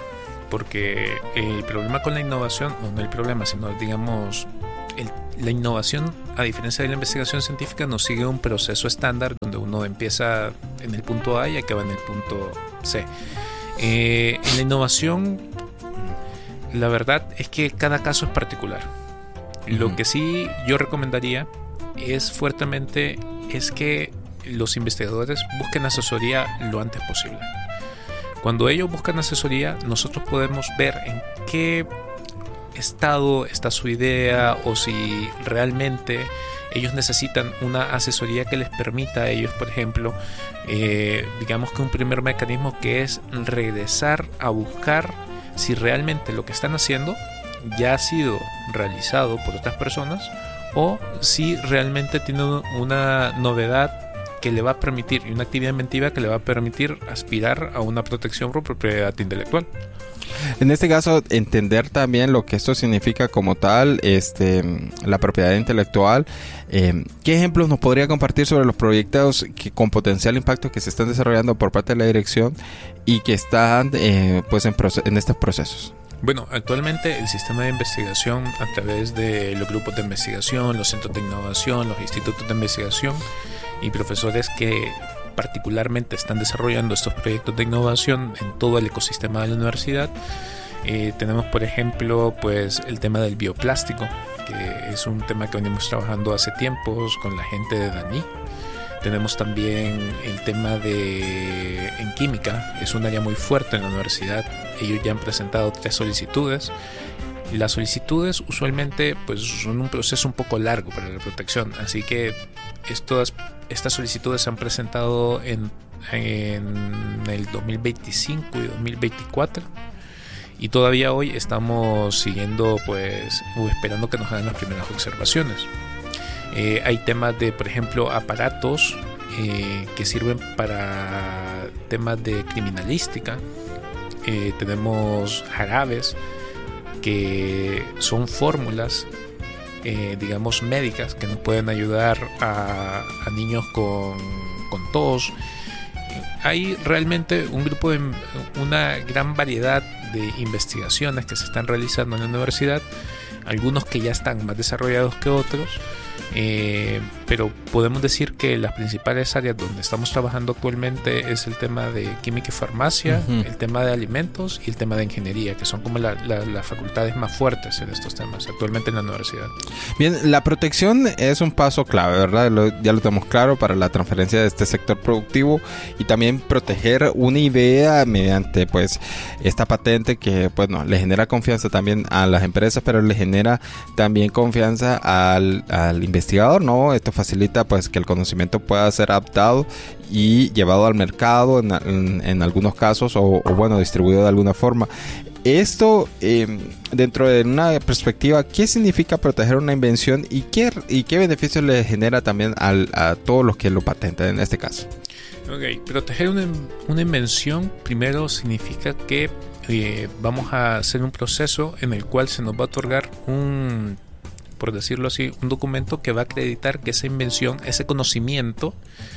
[SPEAKER 13] porque el problema con la innovación, o no el problema, sino digamos, el, la innovación, a diferencia de la investigación científica, no sigue un proceso estándar donde uno empieza en el punto A y acaba en el punto C. Eh, en la innovación, la verdad es que cada caso es particular. Uh-huh. Lo que sí yo recomendaría es fuertemente es que los investigadores busquen asesoría lo antes posible. Cuando ellos buscan asesoría, nosotros podemos ver en qué estado está su idea o si realmente ellos necesitan una asesoría que les permita a ellos, por ejemplo, eh, digamos que un primer mecanismo que es regresar a buscar si realmente lo que están haciendo ya ha sido realizado por otras personas o si realmente tiene una novedad que le va a permitir, y una actividad inventiva que le va a permitir aspirar a una protección por propiedad intelectual.
[SPEAKER 4] En este caso, entender también lo que esto significa como tal, este, la propiedad intelectual. Eh, ¿Qué ejemplos nos podría compartir sobre los proyectos que, con potencial impacto que se están desarrollando por parte de la dirección y que están eh, pues en, proce- en estos procesos?
[SPEAKER 13] Bueno, actualmente el sistema de investigación a través de los grupos de investigación, los centros de innovación, los institutos de investigación y profesores que particularmente están desarrollando estos proyectos de innovación en todo el ecosistema de la universidad. Eh, tenemos, por ejemplo, pues el tema del bioplástico, que es un tema que venimos trabajando hace tiempos con la gente de DANI. Tenemos también el tema de en química, es un área muy fuerte en la universidad. Ellos ya han presentado tres solicitudes. Las solicitudes usualmente pues son un proceso un poco largo para la protección, así que estas, estas solicitudes se han presentado en, en el dos mil veinticinco y dos mil veinticuatro y todavía hoy estamos siguiendo pues o esperando que nos hagan las primeras observaciones. Eh, hay temas de, por ejemplo, aparatos eh, que sirven para temas de criminalística. Eh, tenemos jarabes que son fórmulas, eh, digamos, médicas que nos pueden ayudar a, a niños con, con tos. Hay realmente un grupo de una gran variedad de investigaciones que se están realizando en la universidad, algunos que ya están más desarrollados que otros. Eh, pero podemos decir que las principales áreas donde estamos trabajando actualmente es el tema de química y farmacia, uh-huh. el tema de alimentos y el tema de ingeniería, que son como la, la, las facultades más fuertes en estos temas actualmente en la universidad.
[SPEAKER 4] Bien, la protección es un paso clave, ¿verdad? Lo, ya lo tenemos claro para la transferencia de este sector productivo y también proteger una idea mediante pues esta patente que bueno, le genera confianza también a las empresas, pero le genera también confianza al, al investigador. investigador, ¿no? Esto facilita pues que el conocimiento pueda ser adaptado y llevado al mercado en, en, en algunos casos o, o bueno, distribuido de alguna forma. Esto, eh, dentro de una perspectiva, ¿qué significa proteger una invención y qué, y qué beneficios le genera también al, a todos los que lo patentan en este caso?
[SPEAKER 13] Ok, proteger una, una invención primero significa que eh, vamos a hacer un proceso en el cual se nos va a otorgar un, por decirlo así, un documento que va a acreditar que esa invención, ese conocimiento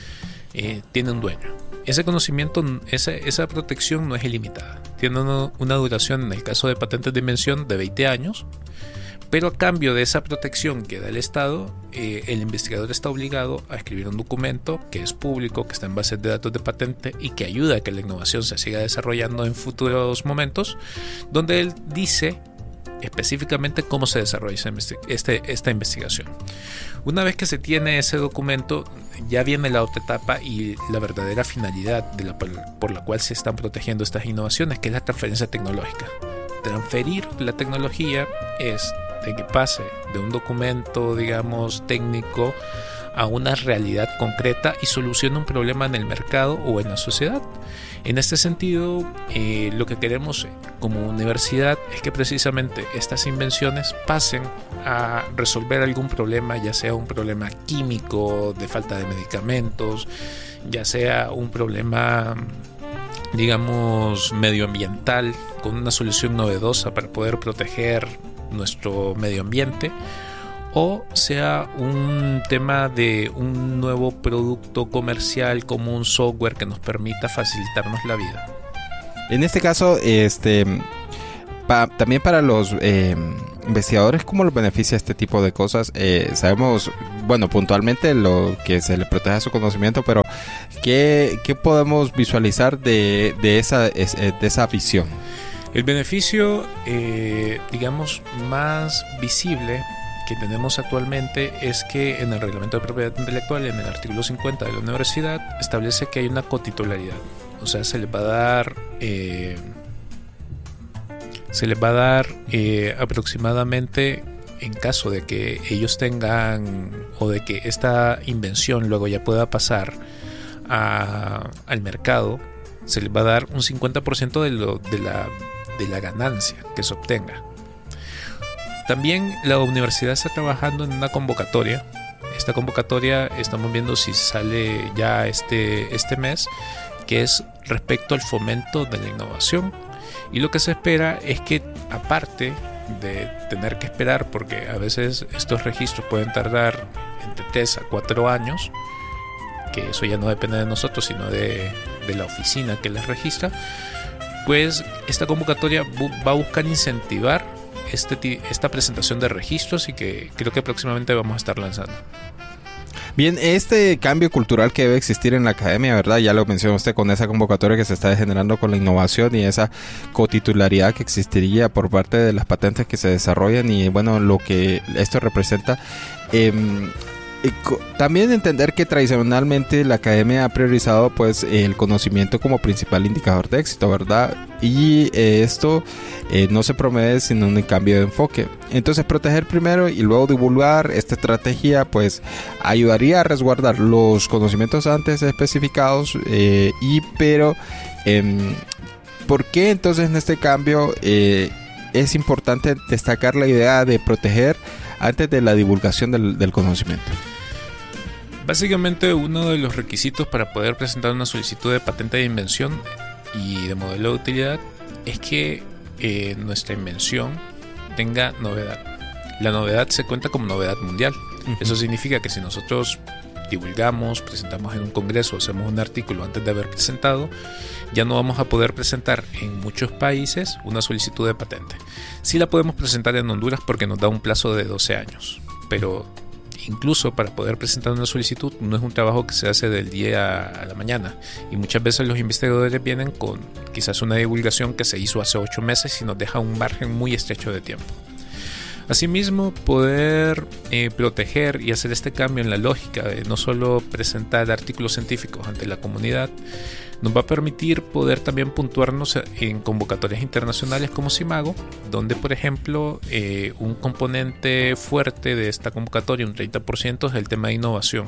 [SPEAKER 13] eh, tiene un dueño. Ese conocimiento, esa, esa protección no es ilimitada. Tiene una, una duración, en el caso de patentes de invención, de veinte años, pero a cambio de esa protección que da el Estado, eh, el investigador está obligado a escribir un documento que es público, que está en bases de datos de patente y que ayuda a que la innovación se siga desarrollando en futuros momentos, donde él dice específicamente cómo se desarrolla este, esta investigación. Una vez que se tiene ese documento, ya viene la otra etapa y la verdadera finalidad de la, por la cual se están protegiendo estas innovaciones, que es la transferencia tecnológica. Transferir la tecnología es de que pase de un documento, digamos, técnico a una realidad concreta y solucione un problema en el mercado o en la sociedad. En este sentido, eh, lo que queremos como universidad es que precisamente estas invenciones pasen a resolver algún problema, ya sea un problema químico de falta de medicamentos, ya sea un problema, digamos, medioambiental, con una solución novedosa para poder proteger nuestro medio ambiente, o sea un tema de un nuevo producto comercial como un software que nos permita facilitarnos la vida.
[SPEAKER 4] En este caso, este pa, también para los eh, investigadores, ¿cómo los beneficia este tipo de cosas? Eh, sabemos, bueno, puntualmente lo que se le protege a su conocimiento, pero ¿qué, qué podemos visualizar de, de, esa, de esa visión?
[SPEAKER 13] El beneficio, eh, digamos, más visible que tenemos actualmente es que en el Reglamento de Propiedad Intelectual, en el artículo cincuenta de la universidad, establece que hay una cotitularidad. O sea, se les va a dar eh, se les va a dar eh, aproximadamente, en caso de que ellos tengan o de que esta invención luego ya pueda pasar a, al mercado, se les va a dar un cincuenta por ciento de, lo, de, la, de la ganancia que se obtenga. También la universidad está trabajando en una convocatoria. Esta convocatoria estamos viendo si sale ya este, este mes, que es respecto al fomento de la innovación. Y lo que se espera es que, aparte de tener que esperar, porque a veces estos registros pueden tardar entre tres a cuatro años, que eso ya no depende de nosotros, sino de, de la oficina que les registra, pues esta convocatoria va a buscar incentivar Este, esta presentación de registros, y que creo que próximamente vamos a estar lanzando.
[SPEAKER 4] Bien, este cambio cultural que debe existir en la academia, ¿verdad? Ya lo mencionó usted con esa convocatoria que se está generando con la innovación y esa cotitularidad que existiría por parte de las patentes que se desarrollan y, bueno, lo que esto representa. Eh, También entender que tradicionalmente la academia ha priorizado pues el conocimiento como principal indicador de éxito, ¿verdad? Y eh, esto eh, no se promueve sin un cambio de enfoque. Entonces, proteger primero y luego divulgar esta estrategia pues ayudaría a resguardar los conocimientos antes especificados, eh, y pero eh, ¿por qué entonces en este cambio eh, es importante destacar la idea de proteger antes de la divulgación del, del conocimiento?
[SPEAKER 13] Básicamente, uno de los requisitos para poder presentar una solicitud de patente de invención y de modelo de utilidad es que eh, nuestra invención tenga novedad. La novedad se cuenta como novedad mundial. Uh-huh. Eso significa que si nosotros divulgamos, presentamos en un congreso, hacemos un artículo antes de haber presentado, ya no vamos a poder presentar en muchos países una solicitud de patente. Sí la podemos presentar en Honduras porque nos da un plazo de doce años, pero incluso para poder presentar una solicitud no es un trabajo que se hace del día a la mañana, y muchas veces los investigadores vienen con quizás una divulgación que se hizo hace ocho meses y nos deja un margen muy estrecho de tiempo. Asimismo, poder eh, proteger y hacer este cambio en la lógica de no solo presentar artículos científicos ante la comunidad nos va a permitir poder también puntuarnos en convocatorias internacionales como CIMAGO, donde, por ejemplo, eh, un componente fuerte de esta convocatoria, un treinta por ciento, es el tema de innovación.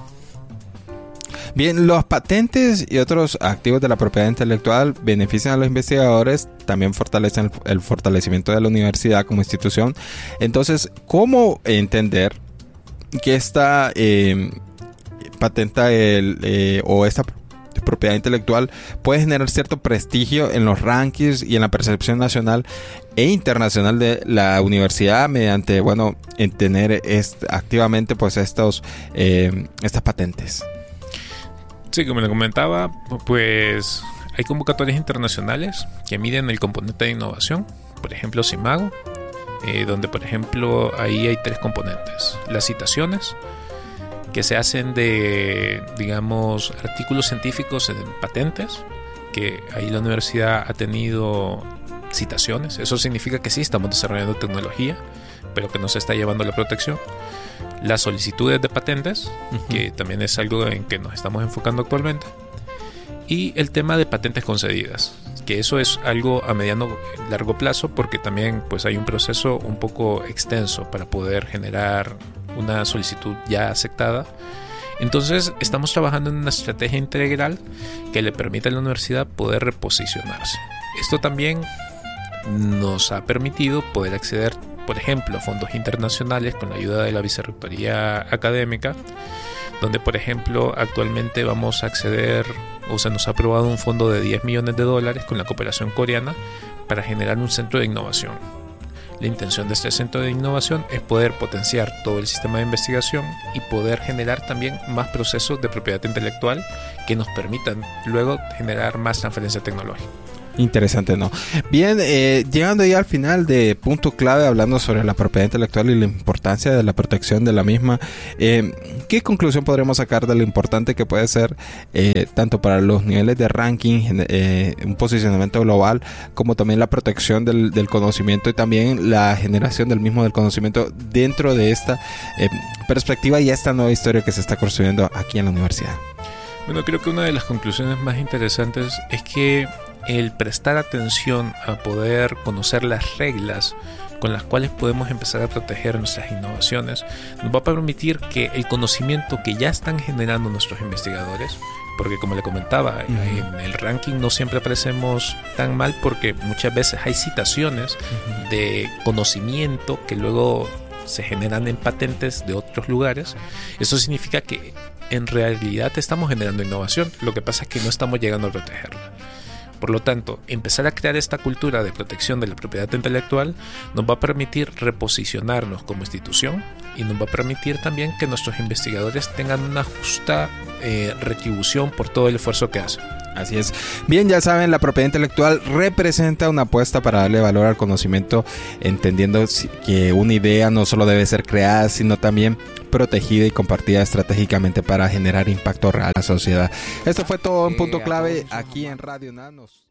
[SPEAKER 4] Bien, los patentes y otros activos de la propiedad intelectual benefician a los investigadores, también fortalecen el, el fortalecimiento de la universidad como institución. Entonces, ¿cómo entender que esta eh, patente el, eh, o esta propiedad intelectual puede generar cierto prestigio en los rankings y en la percepción nacional e internacional de la universidad mediante, bueno, en tener est- activamente pues estos eh, estas patentes?
[SPEAKER 13] Sí, como le comentaba, pues hay convocatorias internacionales que miden el componente de innovación, por ejemplo CIMAGO, eh, donde por ejemplo ahí hay tres componentes: las citaciones, que se hacen de, digamos, artículos científicos en patentes, que ahí la universidad ha tenido citaciones. Eso significa que sí estamos desarrollando tecnología, pero que no se está llevando la protección. Las solicitudes de patentes, uh-huh. que también es algo en que nos estamos enfocando actualmente. Y el tema de patentes concedidas, que eso es algo a mediano largo plazo, porque también pues hay un proceso un poco extenso para poder generar una solicitud ya aceptada. Entonces estamos trabajando en una estrategia integral que le permite a la universidad poder reposicionarse. Esto también nos ha permitido poder acceder, por ejemplo, a fondos internacionales con la ayuda de la Vicerrectoría Académica, donde por ejemplo actualmente vamos a acceder, o se nos ha aprobado un fondo de diez millones de dólares con la cooperación coreana para generar un centro de innovación. La intención de este centro de innovación es poder potenciar todo el sistema de investigación y poder generar también más procesos de propiedad intelectual que nos permitan luego generar más transferencia tecnológica.
[SPEAKER 4] Interesante, ¿no? Bien, eh, llegando ya al final de punto clave, hablando sobre la propiedad intelectual y la importancia de la protección de la misma, eh, ¿qué conclusión podremos sacar de lo importante que puede ser eh, tanto para los niveles de ranking, eh, un posicionamiento global, como también la protección del, del conocimiento y también la generación del mismo del conocimiento dentro de esta eh, perspectiva y esta nueva historia que se está construyendo aquí en la universidad?
[SPEAKER 13] Bueno, creo que una de las conclusiones más interesantes es que el prestar atención a poder conocer las reglas con las cuales podemos empezar a proteger nuestras innovaciones nos va a permitir que el conocimiento que ya están generando nuestros investigadores, porque como le comentaba, uh-huh. en el ranking no siempre aparecemos tan mal porque muchas veces hay citaciones uh-huh. de conocimiento que luego se generan en patentes de otros lugares. Eso significa que en realidad estamos generando innovación, lo que pasa es que no estamos llegando a protegerla. Por lo tanto, empezar a crear esta cultura de protección de la propiedad intelectual nos va a permitir reposicionarnos como institución y nos va a permitir también que nuestros investigadores tengan una justa eh, retribución por todo el esfuerzo que hacen.
[SPEAKER 4] Así es. Bien, ya saben, la propiedad intelectual representa una apuesta para darle valor al conocimiento, entendiendo que una idea no solo debe ser creada, sino también protegida y compartida estratégicamente para generar impacto real en la sociedad. Esto fue todo un punto clave aquí en Radio Nanos.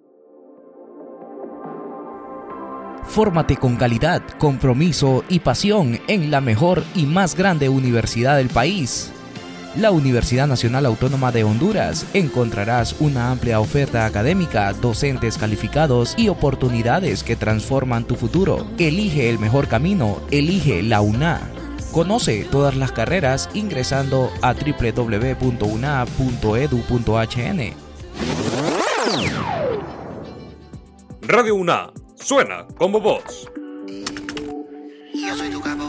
[SPEAKER 1] Fórmate con calidad, compromiso y pasión en la mejor y más grande universidad del país. La Universidad Nacional Autónoma de Honduras. Encontrarás una amplia oferta académica, docentes calificados y oportunidades que transforman tu futuro. Elige el mejor camino, elige la U N A. Conoce todas las carreras ingresando a doble u doble u doble u punto u n a punto e d u punto h n.
[SPEAKER 2] Radio U N A, suena como vos.
[SPEAKER 14] Yo soy tu capo.